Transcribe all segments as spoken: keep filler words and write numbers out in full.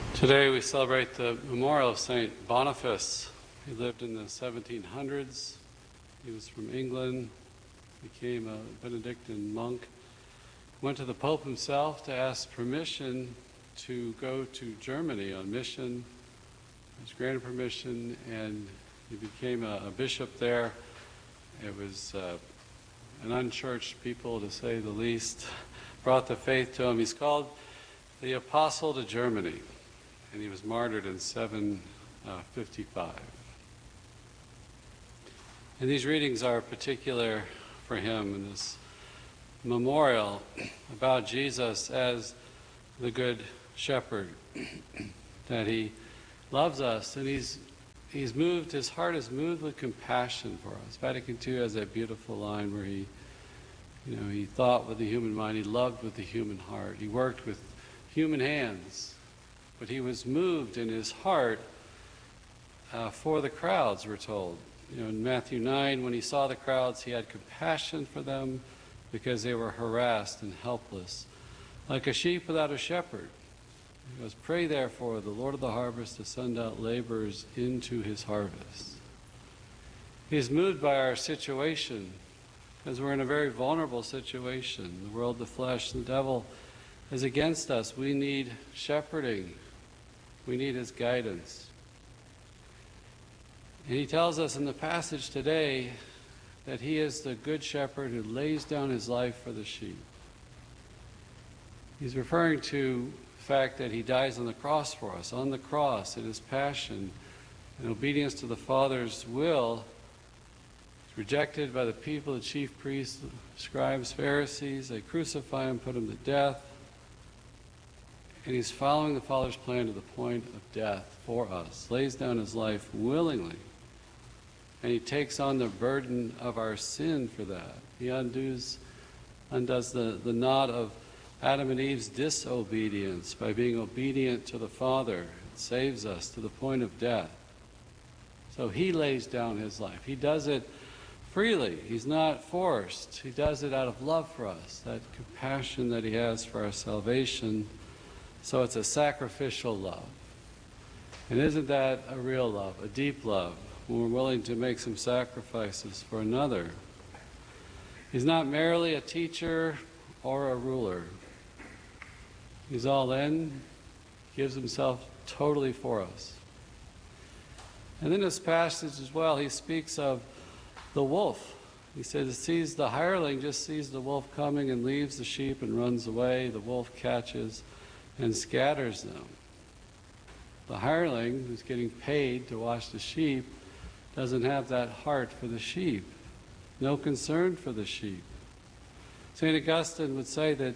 Today we celebrate the memorial of Saint Boniface. He lived in the seventeen hundreds. He was from England, became a Benedictine monk, went to the Pope himself to ask permission to go to Germany on mission. He was granted permission and he became a, a bishop there. It was uh, an unchurched people, to say the least, brought the faith to him. He's called the Apostle to Germany, and he was martyred in seven fifty-five. And these readings are particular for him in this memorial about Jesus as the Good Shepherd, that he loves us, and he's he's moved, his heart is moved with compassion for us. Vatican Two has that beautiful line where he, you know, he thought with the human mind, he loved with the human heart, he worked with human hands, but he was moved in his heart uh, for the crowds, we're told. You know, in Matthew nine, when he saw the crowds, he had compassion for them because they were harassed and helpless, like a sheep without a shepherd. He goes, "Pray therefore the Lord of the harvest to send out laborers into his harvest." He's moved by our situation because we're in a very vulnerable situation. The world, the flesh, the devil is against us. We need shepherding. We need his guidance. And he tells us in the passage today that he is the good shepherd who lays down his life for the sheep. He's referring to the fact that he dies on the cross for us. On the cross, in his passion, in obedience to the Father's will, he's rejected by the people, the chief priests, scribes, Pharisees. They crucify him, put him to death. And he's following the Father's plan to the point of death for us, lays down his life willingly. And he takes on the burden of our sin for that. He undoes, undoes the, the knot of Adam and Eve's disobedience by being obedient to the Father. It saves us to the point of death. So he lays down his life. He does it freely. He's not forced. He does it out of love for us, that compassion that he has for our salvation. So it's a sacrificial love. And isn't that a real love, a deep love, when we're willing to make some sacrifices for another? He's not merely a teacher or a ruler. He's all in, gives himself totally for us. And in this passage as well, he speaks of the wolf. He says he sees the hireling, just sees the wolf coming and leaves the sheep and runs away. The wolf catches and scatters them. The hireling, who's getting paid to watch the sheep, doesn't have that heart for the sheep, no concern for the sheep. Saint Augustine would say that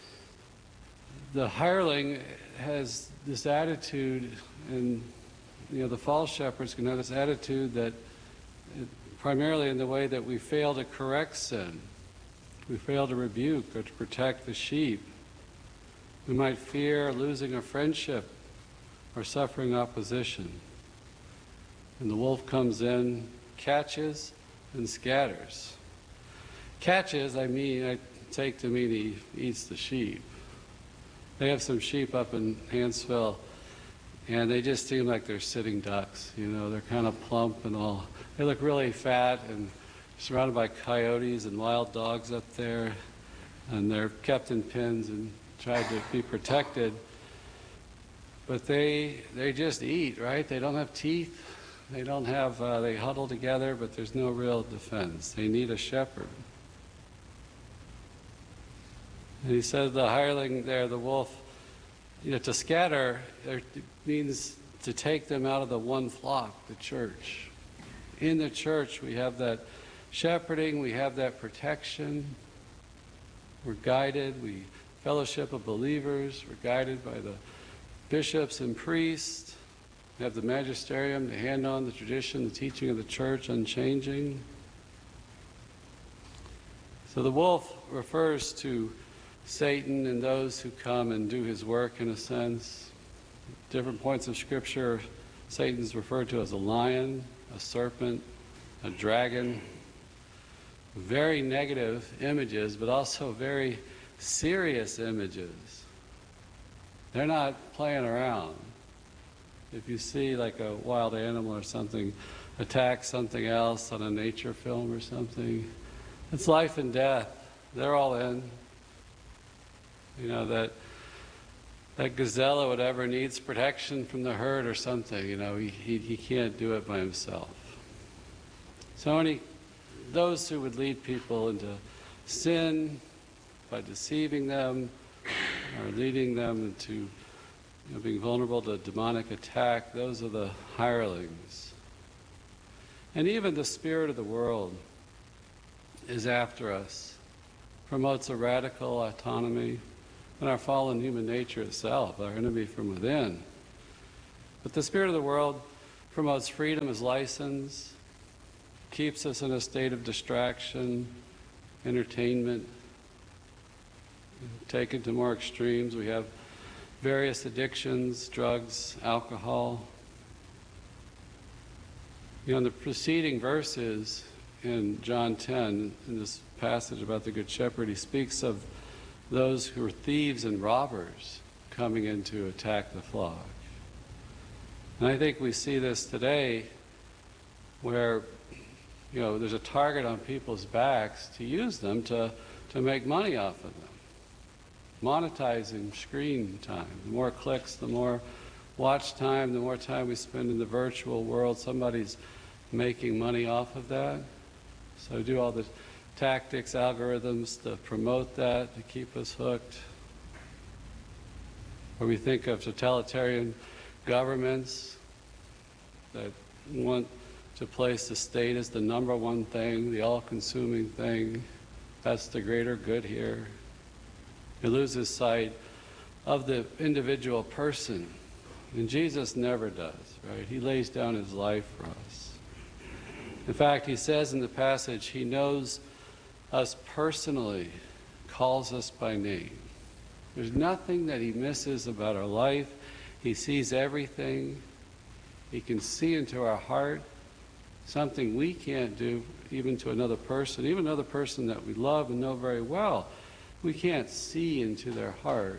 the hireling has this attitude, and you know, the false shepherds can have this attitude that it, primarily in the way that we fail to correct sin, we fail to rebuke or to protect the sheep. We might fear losing a friendship or suffering opposition. And the wolf comes in, catches, and scatters. Catches, I mean, I take to mean he eats the sheep. They have some sheep up in Hansville, and they just seem like they're sitting ducks. You know, they're kind of plump and all. They look really fat and surrounded by coyotes and wild dogs up there, and they're kept in pens and tried to be protected, but they they just eat, right? They don't have teeth, they don't have, uh, they huddle together, but there's no real defense. They need a shepherd. And he says the hireling there, the wolf, you know, to scatter means to take them out of the one flock, the church. In the church we have that shepherding, we have that protection, we're guided, we fellowship of believers, we're guided by the bishops and priests. We have the magisterium to hand on the tradition, the teaching of the church unchanging. So the wolf refers to Satan and those who come and do his work in a sense. Different points of Scripture, Satan's referred to as a lion, a serpent, a dragon. Very negative images, but also very serious images. They're not playing around. If you see like a wild animal or something attack something else on a nature film or something, it's life and death. They're all in. You know, that that gazelle or whatever needs protection from the herd or something. You know, he, he, he can't do it by himself. So any, those who would lead people into sin by deceiving them, or leading them into, you know, being vulnerable to demonic attack, those are the hirelings. And even the spirit of the world is after us, promotes a radical autonomy in our fallen human nature itself, our enemy from within. But the spirit of the world promotes freedom as license, keeps us in a state of distraction, entertainment. Taken to more extremes, we have various addictions, drugs, alcohol. You know, in the preceding verses in John ten, in this passage about the Good Shepherd, he speaks of those who are thieves and robbers coming in to attack the flock. And I think we see this today where, you know, there's a target on people's backs to use them to, to make money off of them. Monetizing screen time. The more clicks, the more watch time, the more time we spend in the virtual world, somebody's making money off of that. So do all the tactics, algorithms to promote that, to keep us hooked. Or we think of totalitarian governments that want to place the state as the number one thing, the all-consuming thing. That's the greater good here. It loses sight of the individual person. And Jesus never does, right? He lays down his life for us. In fact, he says in the passage, he knows us personally, calls us by name. There's nothing that he misses about our life. He sees everything. He can see into our heart, something we can't do even to another person, even another person that we love and know very well. We can't see into their heart.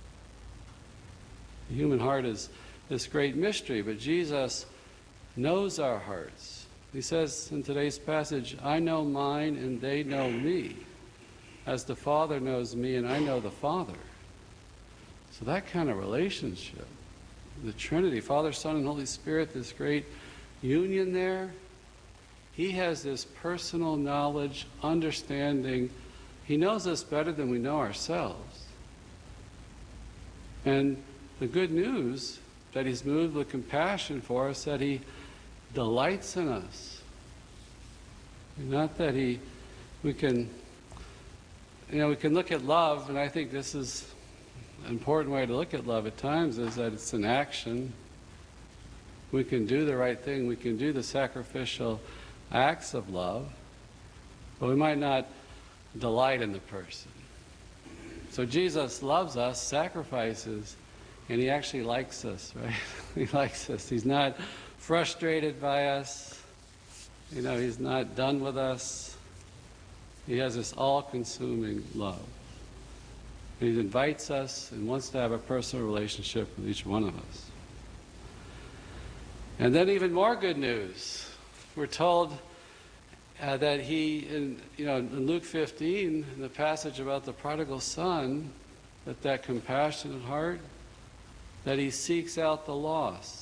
The human heart is this great mystery, but Jesus knows our hearts. He says in today's passage, I know mine and they know me, as the Father knows me and I know the Father. So that kind of relationship, the Trinity, Father, Son, and Holy Spirit, this great union there, he has this personal knowledge, understanding. He knows us better than we know ourselves. And the good news that he's moved with compassion for us, that he delights in us. Not that he, we can, you know, we can look at love, and I think this is an important way to look at love at times, is that it's an action. We can do the right thing, we can do the sacrificial acts of love, but we might not delight in the person. So Jesus loves us, sacrifices, and he actually likes us, right? He likes us. He's not frustrated by us. You know, he's not done with us. He has this all-consuming love. He invites us and wants to have a personal relationship with each one of us. And then even more good news. We're told uh, that he, in, you know, in Luke fifteen, in the passage about the prodigal son, that that compassionate heart, that he seeks out the lost.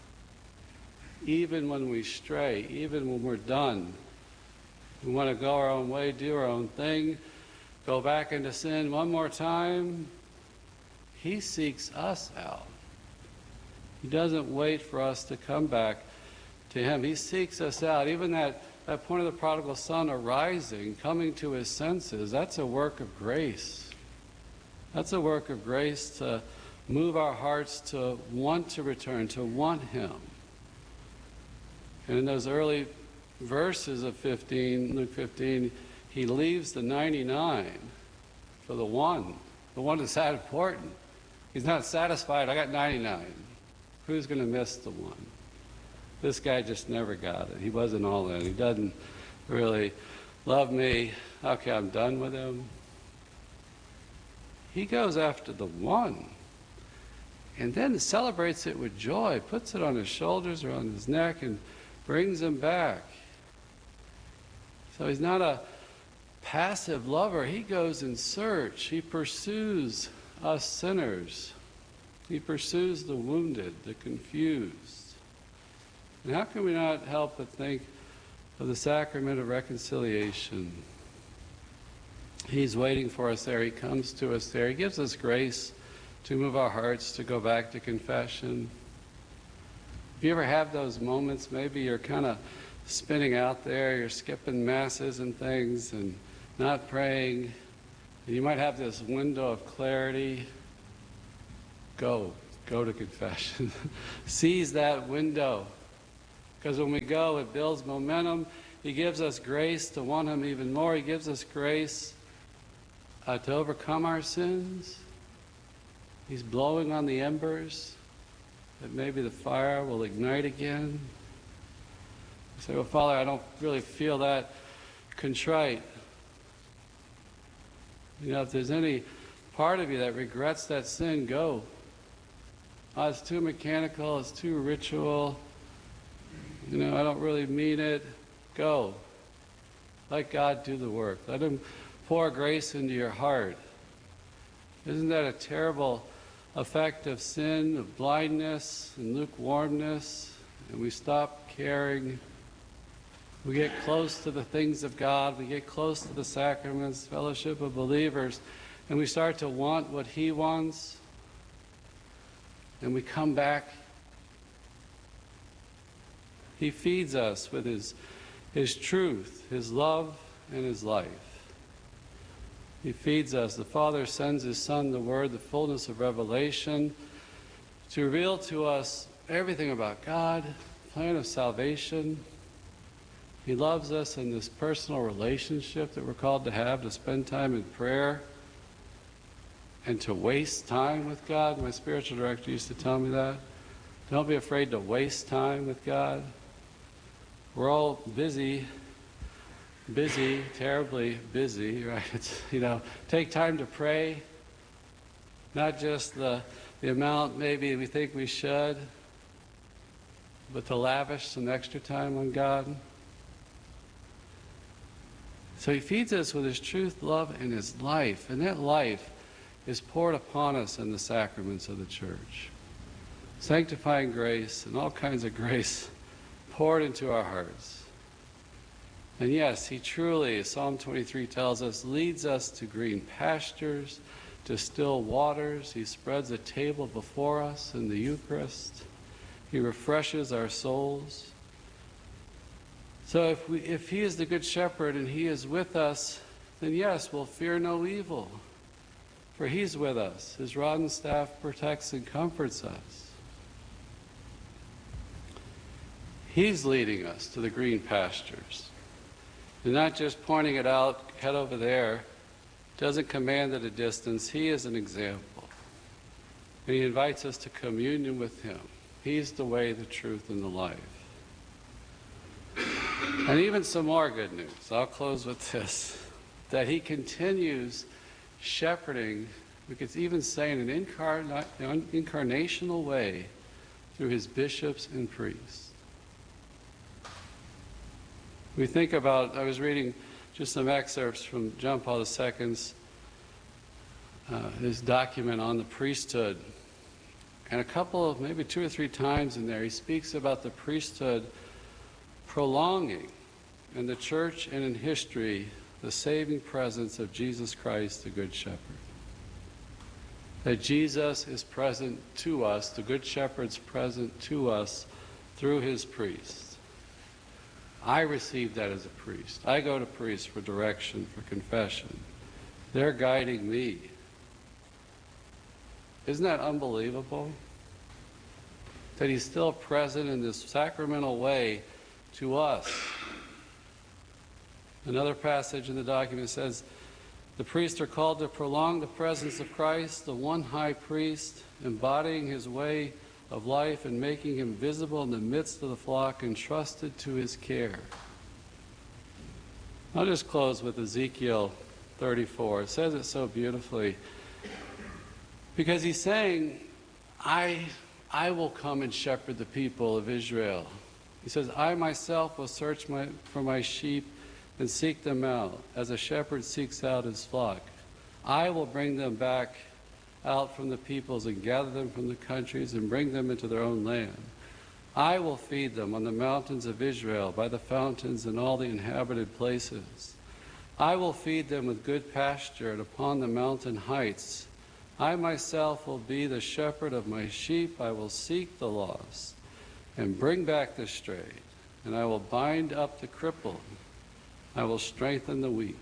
Even when we stray, even when we're done, we want to go our own way, do our own thing, go back into sin one more time, he seeks us out. He doesn't wait for us to come back to him. He seeks us out. Even that, that point of the prodigal son arising, coming to his senses, that's a work of grace. That's a work of grace to move our hearts to want to return, to want him. And in those early verses of fifteen, Luke fifteen, he leaves the ninety-nine for the one, the one that's that important. He's not satisfied, I got ninety-nine. Who's going to miss the one? This guy just never got it. He wasn't all in. He doesn't really love me. Okay, I'm done with him. He goes after the one. and then celebrates it with joy, puts it on his shoulders or on his neck and brings him back. So he's not a passive lover. He goes in search. He pursues us sinners. He pursues the wounded, the confused. And how can we not help but think of the sacrament of reconciliation? He's waiting for us there. He comes to us there. He gives us grace to move our hearts to go back to confession. If you ever have those moments, maybe you're kind of spinning out there, you're skipping masses and things and not praying, and you might have this window of clarity. Go, go to confession. Seize that window. Because when we go, it builds momentum. He gives us grace to want Him even more. He gives us grace uh, to overcome our sins. He's blowing on the embers that maybe the fire will ignite again. You say, well, Father, I don't really feel that contrite. You know, if there's any part of you that regrets that sin, go. Oh, it's too mechanical, it's too ritual. You know, I don't really mean it. Go. Let God do the work. Let Him pour grace into your heart. Isn't that a terrible effect of sin, of blindness and lukewarmness? And we stop caring. We get close to the things of God. We get close to the sacraments, fellowship of believers, and we start to want what He wants. And we come back. He feeds us with His, His truth, His love, and His life. He feeds us. The Father sends His Son, the Word, the fullness of revelation, to reveal to us everything about God, the plan of salvation. He loves us in this personal relationship that we're called to have, to spend time in prayer and to waste time with God. My spiritual director used to tell me that. Don't be afraid to waste time with God. We're all busy, busy, terribly busy, right? It's, you know, take time to pray, not just the, the amount maybe we think we should, but to lavish some extra time on God. So He feeds us with His truth, love, and His life. And that life is poured upon us in the sacraments of the Church. Sanctifying grace and all kinds of grace poured into our hearts. And yes, He truly, as Psalm twenty-three tells us, leads us to green pastures, to still waters. He spreads a table before us in the Eucharist. He refreshes our souls. So if, we, if He is the Good Shepherd and He is with us, then yes, we'll fear no evil. For He's with us. His rod and staff protects and comforts us. He's leading us to the green pastures. And not just pointing it out, head over there, doesn't command at a distance. He is an example. And He invites us to communion with Him. He's the way, the truth, and the life. And even some more good news. I'll close with this. That He continues shepherding, we could even say in an incarna- incarnational way, through His bishops and priests. We think about, I was reading just some excerpts from John Paul the Second's uh, his document on the priesthood. And a couple of, maybe two or three times in there, he speaks about the priesthood prolonging in the Church and in history the saving presence of Jesus Christ, the Good Shepherd. That Jesus is present to us, the Good Shepherd's present to us through His priests. I received that as a priest. I go to priests for direction, for confession. They're guiding me. Isn't that unbelievable? That He's still present in this sacramental way to us. Another passage in the document says, the priests are called to prolong the presence of Christ, the one high priest, embodying His way of life and making Him visible in the midst of the flock entrusted to His care. I'll just close with Ezekiel thirty-four. It says it so beautifully. Because He's saying, I, I will come and shepherd the people of Israel. He says, I myself will search my, for my sheep and seek them out, as a shepherd seeks out his flock. I will bring them back out from the peoples and gather them from the countries and bring them into their own land. I will feed them on the mountains of Israel, by the fountains and all the inhabited places. I will feed them with good pasture and upon the mountain heights. I myself will be the shepherd of my sheep. I will seek the lost and bring back the strayed, and I will bind up the crippled. I will strengthen the weak.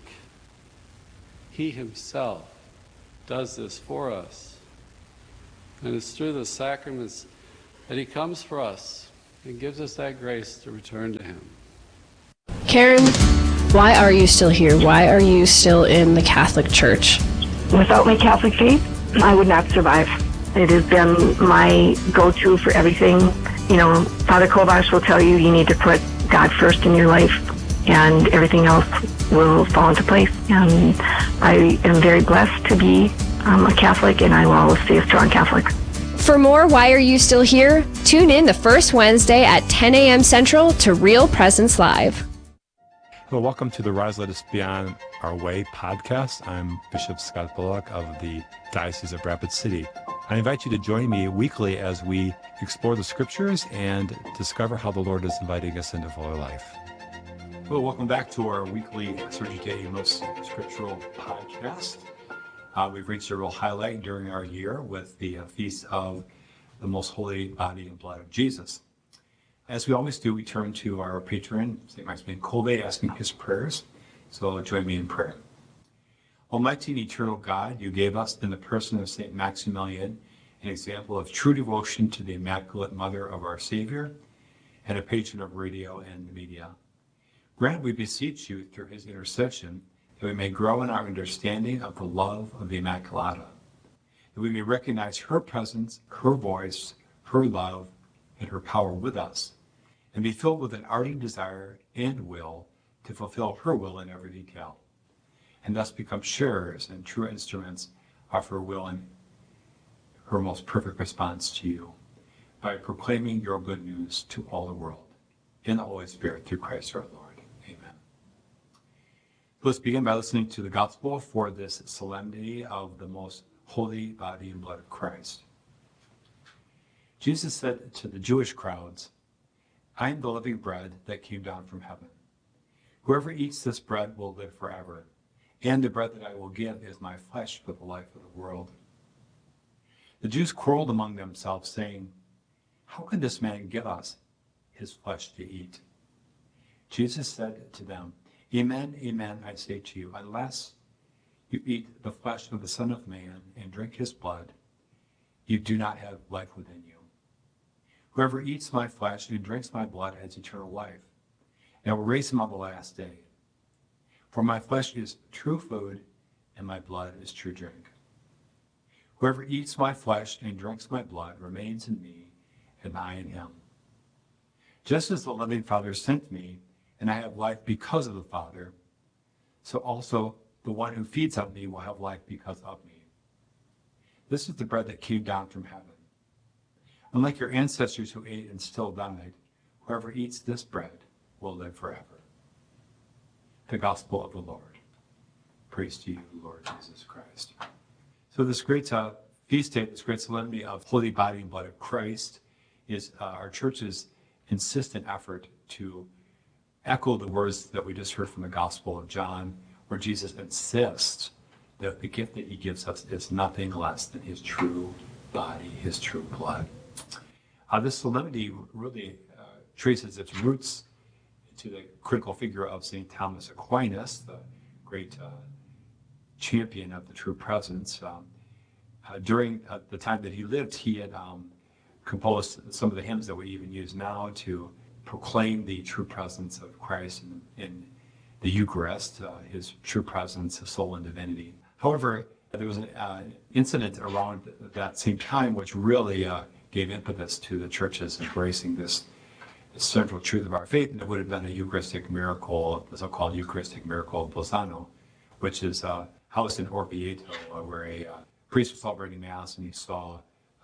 He himself does this for us. And it's through the sacraments that he comes for us and gives us that grace to return to him. Karen, why are you still here? Why are you still in the Catholic Church? Without my Catholic faith, I would not survive. It has been my go-to for everything. You know, Father Kovacs will tell you you need to put God first in your life, and everything else will fall into place. And I am very blessed to be um, a Catholic, and I will always stay a strong Catholic. For more Why Are You Still Here? Tune in the first Wednesday at ten a.m. Central to Real Presence Live. Well, welcome to the Rise Let Us Be On Our Way podcast. I'm Bishop Scott Bullock of the Diocese of Rapid City. I invite you to join me weekly as we explore the scriptures and discover how the Lord is inviting us into fuller life. Well, welcome back to our weekly Surgite Most Scriptural podcast. Uh, we've reached a real highlight during our year with the uh, Feast of the Most Holy Body and Blood of Jesus. As we always do, we turn to our patron, Saint Maximilian Kolbe, asking his prayers. So join me in prayer. Almighty and eternal God, you gave us in the person of Saint Maximilian an example of true devotion to the Immaculate Mother of our Savior and a patron of radio and media. Grant, we beseech you, through his intercession, that we may grow in our understanding of the love of the Immaculata, that we may recognize her presence, her voice, her love, and her power with us, and be filled with an ardent desire and will to fulfill her will in every detail, and thus become sharers and true instruments of her will and her most perfect response to you, by proclaiming your good news to all the world, in the Holy Spirit, through Christ our Lord. Amen. Let's begin by listening to the Gospel for this solemnity of the most holy body and blood of Christ. Jesus said to the Jewish crowds, I am the living bread that came down from heaven. Whoever eats this bread will live forever, and the bread that I will give is my flesh for the life of the world. The Jews quarreled among themselves, saying, how can this man give us his flesh to eat? Jesus said to them, Amen, amen, I say to you, unless you eat the flesh of the Son of Man and drink his blood, you do not have life within you. Whoever eats my flesh and drinks my blood has eternal life, and I will raise him on the last day. For my flesh is true food, and my blood is true drink. Whoever eats my flesh and drinks my blood remains in me, and I in him. Just as the living Father sent me, and I have life because of the Father, so also the one who feeds on me will have life because of me. This is the bread that came down from heaven. Unlike your ancestors who ate and still died, whoever eats this bread will live forever. The Gospel of the Lord. Praise to you, Lord Jesus Christ. So this great uh, feast day, this great solemnity of Holy Body and Blood of Christ is uh, our church's insistent effort to echo the words that we just heard from the Gospel of John, where Jesus insists that the gift that he gives us is nothing less than his true body, his true blood. Uh, this solemnity really uh, traces its roots to the critical figure of Saint Thomas Aquinas, the great uh, champion of the true presence. Um, uh, during uh, the time that he lived, he had um, composed some of the hymns that we even use now to proclaim the true presence of Christ in, in the Eucharist, uh, his true presence of soul and divinity. However, there was an uh, incident around that same time which really uh, gave impetus to the church's embracing this, this central truth of our faith, and it would have been a Eucharistic miracle, the so-called Eucharistic miracle of Bolzano, which is uh, housed in Orvieto, uh, where a uh, priest was celebrating Mass and he saw uh,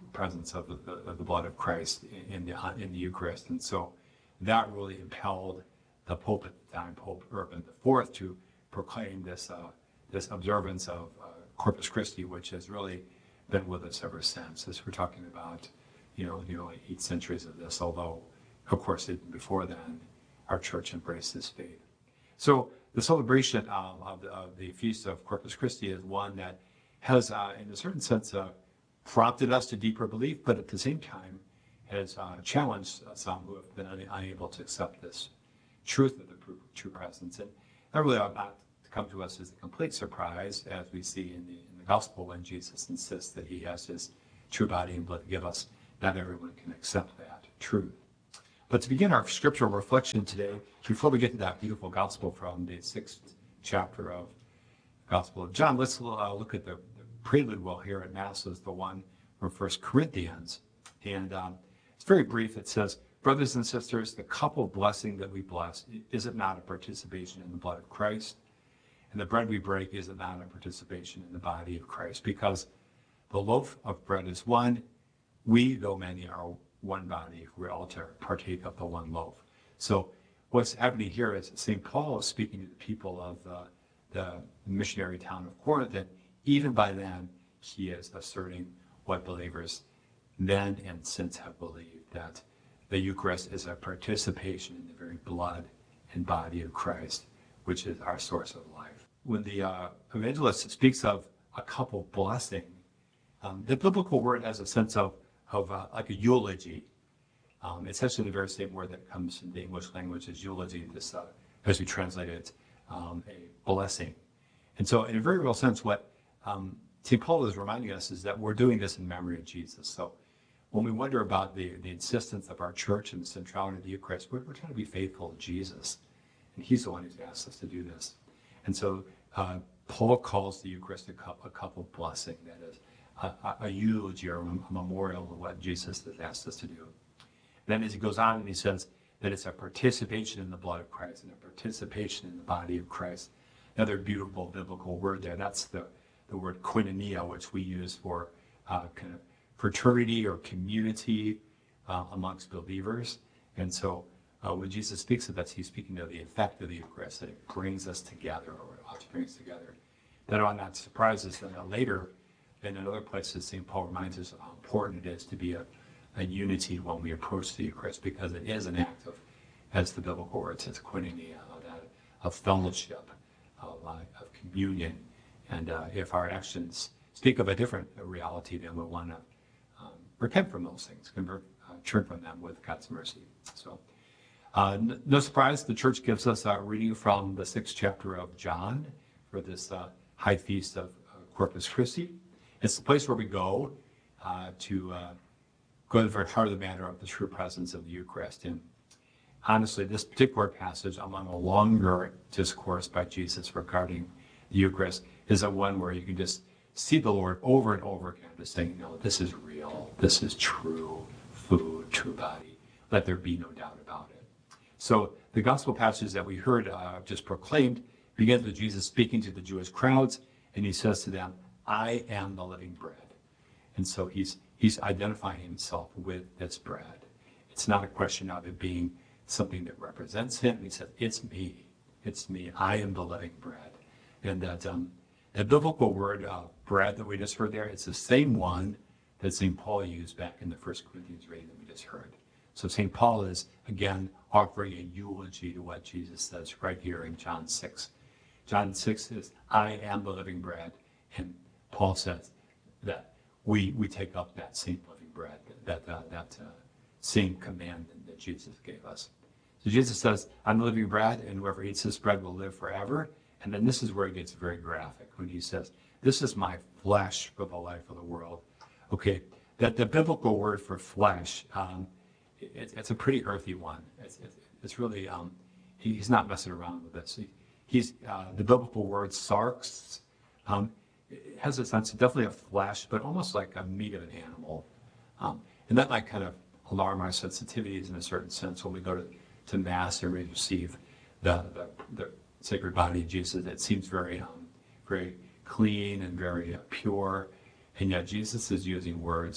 presence of the, of the blood of Christ in the, in the Eucharist. And so that really impelled the Pope at the time, Pope Urban the Fourth, to proclaim this, uh, this observance of uh, Corpus Christi, which has really been with us ever since. As we're talking about, you know, nearly eight centuries of this, although, of course, even before then, our church embraced this faith. So the celebration um, of, the, of the Feast of Corpus Christi is one that has, uh, in a certain sense, uh, prompted us to deeper belief, but at the same time has uh, challenged some who have been un- unable to accept this truth of the true presence. And that really ought not to come to us as a complete surprise, as we see in the, in the gospel when Jesus insists that he has his true body and blood to give us. Not everyone can accept that truth. But to begin our scriptural reflection today, before we get to that beautiful gospel from the sixth chapter of the Gospel of John, let's uh, look at the, the prelude we'll hear at Mass, is the one from First Corinthians. And um, it's very brief. It says, brothers and sisters, the cup of blessing that we bless, is it not a participation in the blood of Christ? And the bread we break, is it not a participation in the body of Christ? Because the loaf of bread is one, we, though many, are one body, if we're all to partake of the one loaf. So what's happening here is Saint Paul is speaking to the people of the, the missionary town of Corinth, and even by then, he is asserting what believers then and since have believed, that the Eucharist is a participation in the very blood and body of Christ, which is our source of life. When the uh, evangelist speaks of a cup of blessing, um, the biblical word has a sense of, of uh, like a eulogy. Um, it's actually the very same word that comes in the English language as eulogy, this, uh, as we translate it, um, a blessing. And so in a very real sense, what um, Saint Paul is reminding us is that we're doing this in memory of Jesus. So when we wonder about the, the insistence of our church and the centrality of the Eucharist, we're, we're trying to be faithful to Jesus. And he's the one who's asked us to do this. And so uh, Paul calls the Eucharist a cup, a cup of blessing, that is a, a, a eulogy or a memorial of what Jesus has asked us to do. And then as he goes on and he says that it's a participation in the blood of Christ and a participation in the body of Christ. Another beautiful biblical word there, that's the, the word koinonia, which we use for uh, kind of fraternity or community uh, amongst believers. And so uh, when Jesus speaks of that, he's speaking of the effect of the Eucharist, that it brings us together, or it ought to bring us together. That ought not surprise us that later, and in other places, Saint Paul reminds us of how important it is to be a, a unity when we approach the Eucharist, because it is an act of, as the biblical word says, koinonia, of, that, of fellowship, of, uh, of communion. And uh, if our actions speak of a different reality, then we'll want to um, repent from those things, convert, uh, turn from them with God's mercy. So, uh, n- no surprise, the Church gives us a reading from the sixth chapter of John for this uh, high feast of uh, Corpus Christi. It's the place where we go uh, to uh, go to the very heart of the matter of the true presence of the Eucharist. And honestly, this particular passage, among a longer discourse by Jesus regarding the Eucharist, is a one where you can just see the Lord over and over again, just saying, no, this is real, this is true food, true body. Let there be no doubt about it. So the gospel passage that we heard uh, just proclaimed begins with Jesus speaking to the Jewish crowds, and he says to them, I am the living bread. And so he's he's identifying himself with this bread. It's not a question of it being something that represents him. He said, it's me. It's me. I am the living bread. And that um, the biblical word uh, bread that we just heard there, it's the same one that Saint Paul used back in the First Corinthians reading that we just heard. So Saint Paul is, again, offering a eulogy to what Jesus says right here in John six. John six says, I am the living bread. And Paul says that we we take up that same living bread, that uh, that uh, same command that Jesus gave us. So Jesus says, I'm the living bread, and whoever eats this bread will live forever. And then this is where it gets very graphic, when he says, this is my flesh for the life of the world. Okay, that the biblical word for flesh, um, it, it's a pretty earthy one. It's, it's, it's really, um, he, he's not messing around with this. He, he's uh, the biblical word sarx, um, it has a sense of definitely a flesh, but almost like a meat of an animal. Um, and that might kind of alarm our sensitivities in a certain sense when we go to, to Mass and we receive the, the, the sacred body of Jesus. It seems very, um, very clean and very uh, pure. And yet Jesus is using words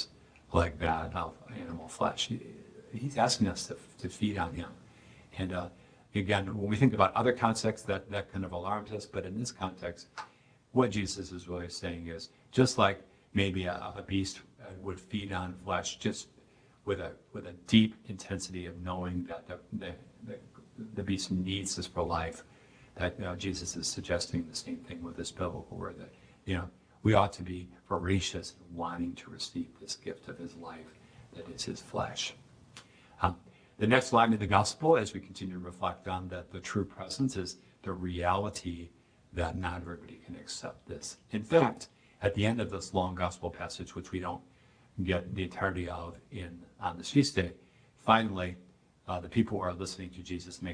like that of animal flesh. He, he's asking us to, to feed on him. And uh, again, when we think about other contexts, that, that kind of alarms us, but in this context, what Jesus is really saying is, just like maybe a, a beast would feed on flesh, just with a with a deep intensity of knowing that the, the, the, the beast needs this for life, that you know, Jesus is suggesting the same thing with this biblical word, that you know we ought to be voracious in wanting to receive this gift of his life, that is his flesh. Um, the next line of the gospel, as we continue to reflect on that, the true presence is the reality that not everybody can accept this. In fact, at the end of this long gospel passage, which we don't get the entirety of in on this feast day, finally, uh, the people who are listening to Jesus make